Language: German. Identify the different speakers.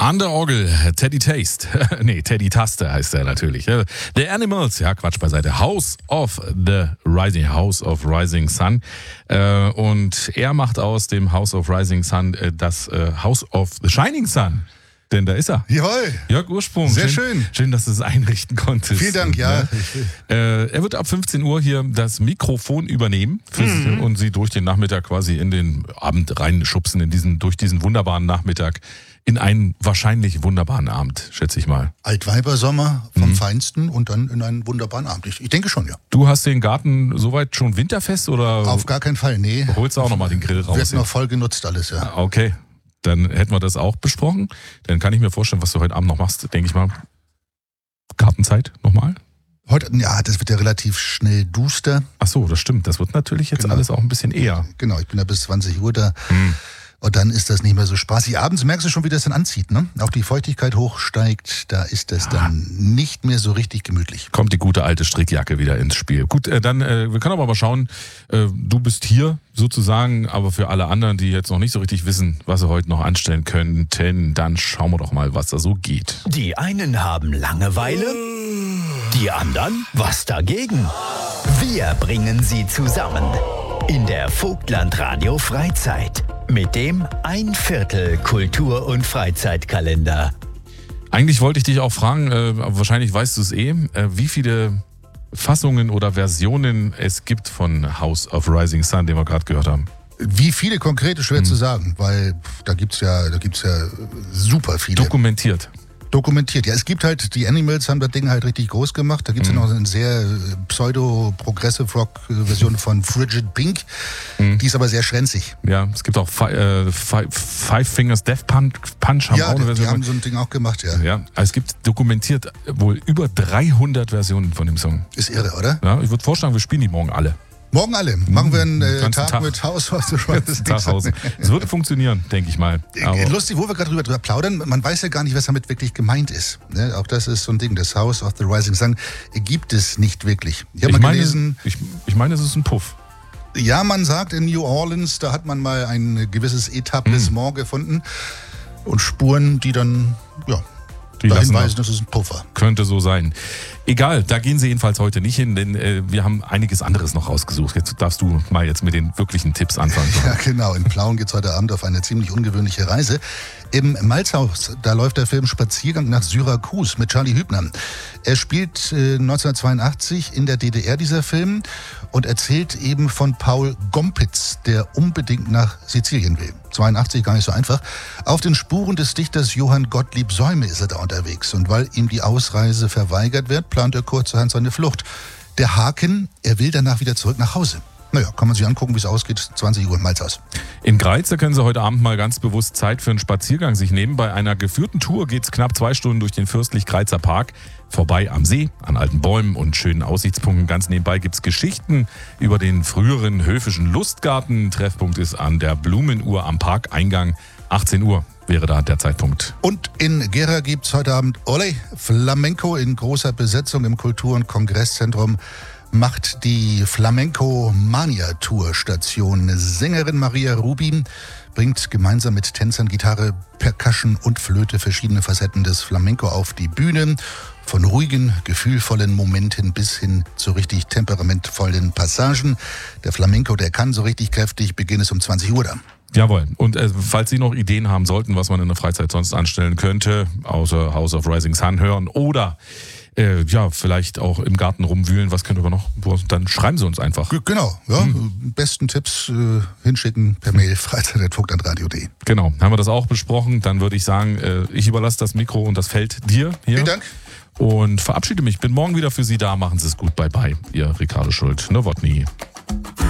Speaker 1: An der Orgel, Teddy Taste. Nee, Teddy Taste heißt er natürlich. The Animals, ja, Quatsch beiseite. House of Rising Sun. Und er macht aus dem House of Rising Sun das House of the Shining Sun. Denn da ist er.
Speaker 2: Jawohl.
Speaker 1: Jörg Ursprung.
Speaker 2: Sehr schön.
Speaker 1: Schön, dass du es einrichten konntest.
Speaker 2: Vielen Dank, ja.
Speaker 1: Er wird ab 15 Uhr hier das Mikrofon übernehmen und sie durch den Nachmittag quasi in den Abend reinschubsen, durch diesen wunderbaren Nachmittag in einen wahrscheinlich wunderbaren Abend, schätze ich mal.
Speaker 2: Altweibersommer vom Feinsten und dann in einen wunderbaren Abend. Ich denke schon, ja.
Speaker 1: Du hast den Garten soweit schon winterfest oder?
Speaker 2: Auf gar keinen Fall, nee.
Speaker 1: Holst du auch nochmal den Grill raus?
Speaker 2: Wird noch voll genutzt alles, ja.
Speaker 1: Okay. Dann hätten wir das auch besprochen. Dann kann ich mir vorstellen, was du heute Abend noch machst, denke ich mal. Gartenzeit nochmal?
Speaker 2: Heute, ja, das wird ja relativ schnell duster.
Speaker 1: Ach so, das stimmt. Das wird natürlich jetzt alles auch ein bisschen eher.
Speaker 2: Genau, ich bin ja bis 20 Uhr da. Und dann ist das nicht mehr so spaßig. Abends merkst du schon, wie das dann anzieht, ne? Auch die Feuchtigkeit hochsteigt, da ist das dann nicht mehr so richtig gemütlich.
Speaker 1: Kommt die gute alte Strickjacke wieder ins Spiel. Gut, dann, wir können aber mal schauen, du bist hier sozusagen, aber für alle anderen, die jetzt noch nicht so richtig wissen, was sie heute noch anstellen könnten, dann schauen wir doch mal, was da so geht.
Speaker 3: Die einen haben Langeweile, die anderen was dagegen. Wir bringen sie zusammen in der Vogtland Radio Freizeit mit dem 1/4 Kultur- und Freizeitkalender.
Speaker 1: Eigentlich wollte ich dich auch fragen, aber wahrscheinlich weißt du es wie viele Fassungen oder Versionen es gibt von House of Rising Sun, den wir gerade gehört haben.
Speaker 2: Wie viele konkret ist schwer zu sagen, weil da gibt's ja super viele. Dokumentiert. Ja, es gibt halt, die Animals haben das Ding halt richtig groß gemacht. Da gibt es ja noch eine sehr Pseudo-Progressive-Rock-Version von Frigid Pink. Die ist aber sehr schränzig.
Speaker 1: Ja, es gibt auch Five Fingers Death Punch.
Speaker 2: Ja, die haben so ein Ding auch gemacht, ja.
Speaker 1: Ja, also es gibt dokumentiert wohl über 300 Versionen von dem Song.
Speaker 2: Ist irre, oder?
Speaker 1: Ja, ich würde vorschlagen, wir spielen die morgen alle.
Speaker 2: Morgen alle. Machen wir einen Tag mit House of the Rising Sun.
Speaker 1: Es würde funktionieren, denke ich mal. Aber
Speaker 2: lustig, wo wir gerade drüber plaudern, man weiß ja gar nicht, was damit wirklich gemeint ist. Ne? Auch das ist so ein Ding, das House of the Rising Sun gibt es nicht wirklich. Ich habe mal gelesen...
Speaker 1: Ich meine, es ist ein Puff.
Speaker 2: Ja, man sagt in New Orleans, da hat man mal ein gewisses Etablissement gefunden und Spuren, die dann, dahin weisen, das ist ein Puffer.
Speaker 1: Könnte so sein. Egal, da gehen sie jedenfalls heute nicht hin, denn wir haben einiges anderes noch rausgesucht. Jetzt darfst du mal jetzt mit den wirklichen Tipps anfangen.
Speaker 2: Ja, genau. In Plauen geht's heute Abend auf eine ziemlich ungewöhnliche Reise. Im Malzhaus, da läuft der Film Spaziergang nach Syrakus mit Charlie Hübner. Er spielt 1982 in der DDR, dieser Film, und erzählt eben von Paul Gompitz, der unbedingt nach Sizilien will. 82, gar nicht so einfach. Auf den Spuren des Dichters Johann Gottlieb Säume ist er da unterwegs. Und weil ihm die Ausreise verweigert wird, plant er kurzerhand seine Flucht. Der Haken, er will danach wieder zurück nach Hause. Naja, kann man sich angucken, wie es ausgeht. 20 Uhr im Malzhaus.
Speaker 1: In Greiz, da können Sie heute Abend mal ganz bewusst Zeit für einen Spaziergang sich nehmen. Bei einer geführten Tour geht es knapp 2 Stunden durch den Fürstlich-Greizer Park. Vorbei am See, an alten Bäumen und schönen Aussichtspunkten. Ganz nebenbei gibt es Geschichten über den früheren höfischen Lustgarten. Treffpunkt ist an der Blumenuhr am Parkeingang. 18 Uhr wäre da der Zeitpunkt.
Speaker 2: Und in Gera gibt es heute Abend Ole Flamenco in großer Besetzung im Kultur- und Kongresszentrum. Macht die Flamenco-Mania-Tour-Station. Sängerin Maria Rubin bringt gemeinsam mit Tänzern Gitarre, Percussion und Flöte verschiedene Facetten des Flamenco auf die Bühne. Von ruhigen, gefühlvollen Momenten bis hin zu richtig temperamentvollen Passagen. Der Flamenco, der kann so richtig kräftig, Beginn ist um 20 Uhr dann.
Speaker 1: Jawohl. Und falls Sie noch Ideen haben sollten, was man in der Freizeit sonst anstellen könnte, außer House of Rising Sun hören oder vielleicht auch im Garten rumwühlen, was können wir noch? Dann schreiben Sie uns einfach.
Speaker 2: Genau, ja. Besten Tipps hinschicken per Mail freizeit@vogtlandradio.de.
Speaker 1: Genau, haben wir das auch besprochen. Dann würde ich sagen, ich überlasse das Mikro und das Feld dir hier.
Speaker 2: Vielen Dank.
Speaker 1: Und verabschiede mich. Bin morgen wieder für Sie da. Machen Sie es gut. Bye bye. Ihr Ricardo Schuld. Nowotny.